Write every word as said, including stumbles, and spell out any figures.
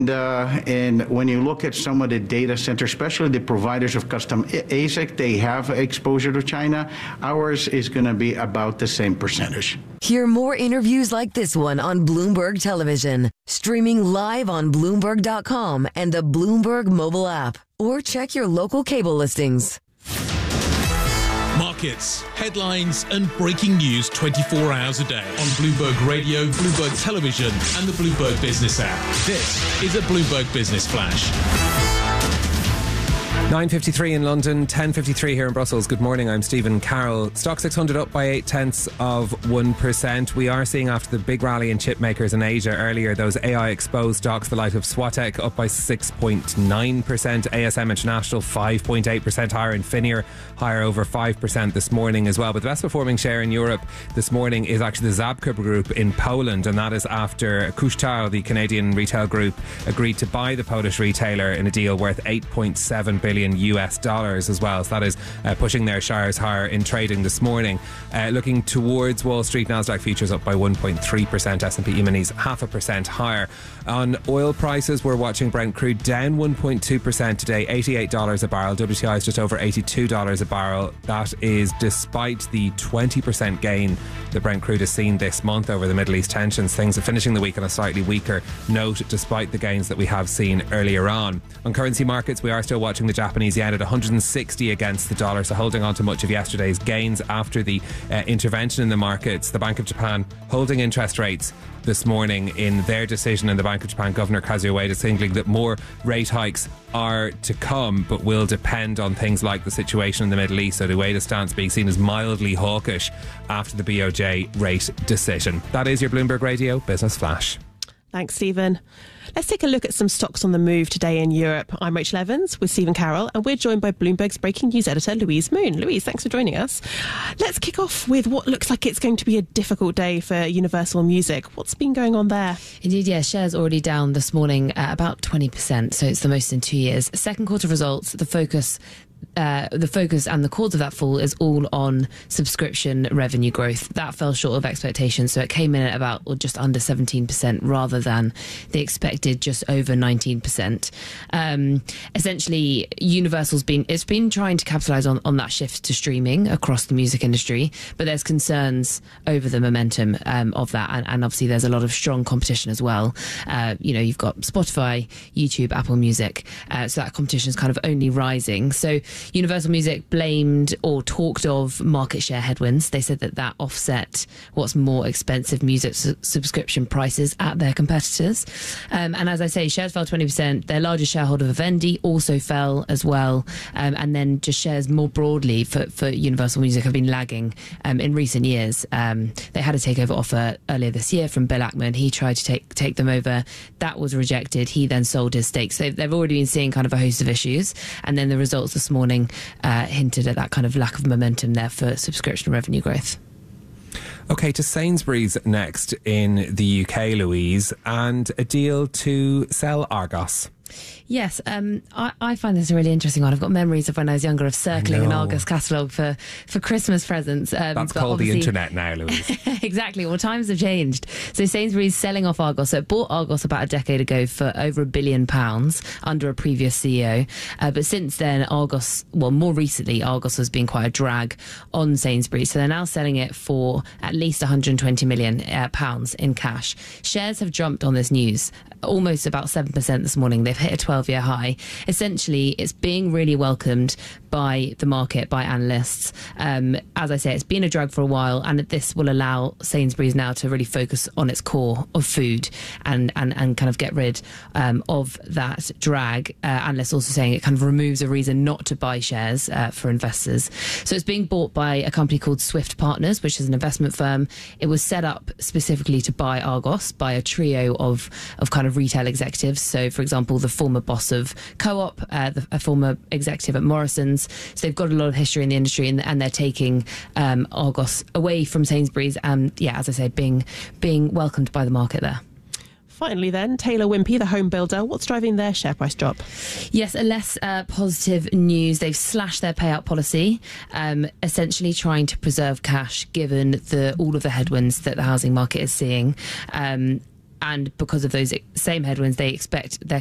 Uh, and when you look at some of the data centers, especially the providers of custom A S I C, they have exposure to China. Ours is going to be about the same percentage. Hear more interviews like this one on Bloomberg Television, streaming live on Bloomberg dot com and the Bloomberg mobile app, or check your local cable listings. Markets, headlines and breaking news twenty-four hours a day on Bloomberg Radio, Bloomberg Television and the Bloomberg Business app. This is a Bloomberg Business Flash. nine fifty-three in London, ten fifty-three here in Brussels. Good morning, I'm Stephen Carroll. Stock six hundred up by eight tenths of one percent. We are seeing, after the big rally in chip makers in Asia earlier, those A I exposed stocks, the light of Swatek up by six point nine percent. A S M International five point eight percent higher. Infineon higher over five percent this morning as well. But the best performing share in Europe this morning is actually the Zabka Group in Poland, and that is after Couche-Tard, the Canadian retail group, agreed to buy the Polish retailer in a deal worth eight point seven billion U S dollars as well. So that is uh, pushing their shares higher in trading this morning. Uh, looking towards Wall Street, Nasdaq futures up by one point three percent, S and P E-minis half a percent higher. On oil prices, we're watching Brent crude down one point two percent today, eighty-eight dollars a barrel. W T I is just over eighty-two dollars a barrel. That is despite the twenty percent gain that Brent crude has seen this month over the Middle East tensions. Things are finishing the week on a slightly weaker note despite the gains that we have seen earlier on. On currency markets, we are still watching the Japanese yen at one hundred sixty against the dollar, so holding on to much of yesterday's gains after the uh, intervention in the markets. The Bank of Japan holding interest rates this morning in their decision, and the Bank of Japan Governor Kazuo Ueda signaling that more rate hikes are to come, but will depend on things like the situation in the Middle East. So the Ueda stance being seen as mildly hawkish after the B O J rate decision. That is your Bloomberg Radio Business Flash. Thanks, Stephen. Let's take a look at some stocks on the move today in Europe. I'm Rachel Evans with Stephen Carroll, and we're joined by Bloomberg's breaking news editor, Louise Moon. Louise, thanks for joining us. Let's kick off with what looks like it's going to be a difficult day for Universal Music. What's been going on there? Indeed, yeah, shares already down this morning at about twenty percent, so it's the most in two years. Second quarter results, the focus... Uh, the focus and the cause of that fall is all on subscription revenue growth. That fell short of expectations, so it came in at about or just under seventeen percent rather than the expected just over nineteen percent. Um, essentially, Universal's been it's been trying to capitalise on, on that shift to streaming across the music industry, but there's concerns over the momentum um, of that, and, and obviously there's a lot of strong competition as well. Uh, you know, you've got Spotify, YouTube, Apple Music, uh, so that competition is kind of only rising. So Universal Music blamed or talked of market share headwinds. They said that that offset what's more expensive music su- subscription prices at their competitors. Um, and as I say, shares fell twenty percent. Their largest shareholder, Vivendi, also fell as well. Um, and then just shares more broadly for, for Universal Music have been lagging um, in recent years. Um, they had a takeover offer earlier this year from Bill Ackman. He tried to take take them over. That was rejected. He then sold his stake. So they've already been seeing kind of a host of issues. And then the results this morning morning uh, hinted at that kind of lack of momentum there for subscription revenue growth. OK, to Sainsbury's next in the U K, Louise, and a deal to sell Argos. Yes, um, I, I find this a really interesting one. I've got memories of when I was younger of circling an Argos catalogue for, for Christmas presents. Um, That's called the internet now, Louise. Exactly. Well, times have changed. So Sainsbury's selling off Argos. So it bought Argos about a decade ago for over a billion pounds under a previous C E O. Uh, but since then, Argos, well, more recently, Argos has been quite a drag on Sainsbury's. So they're now selling it for at least one hundred twenty million pounds in cash. Shares have jumped on this news, almost about seven percent this morning. They've hit a twelve-year high. Essentially, it's being really welcomed by the market, by analysts. Um, as I say, it's been a drag for a while, and this will allow Sainsbury's now to really focus on its core of food and and, and kind of get rid um, of that drag. Uh, analysts also saying it kind of removes a reason not to buy shares uh, for investors. So it's being bought by a company called Swift Partners, which is an investment firm. It was set up specifically to buy Argos by a trio of, of kind of retail executives. So, for example, the former boss of Co-op, uh, the, a former executive at Morrison's. So they've got a lot of history in the industry, and, and they're taking um, Argos away from Sainsbury's, and yeah, as I said, being being welcomed by the market there. Finally then, Taylor Wimpey, the home builder, what's driving their share price drop? Yes, a less uh, positive news. They've slashed their payout policy, um, essentially trying to preserve cash given the all of the headwinds that the housing market is seeing. Um, and because of those same headwinds, they expect their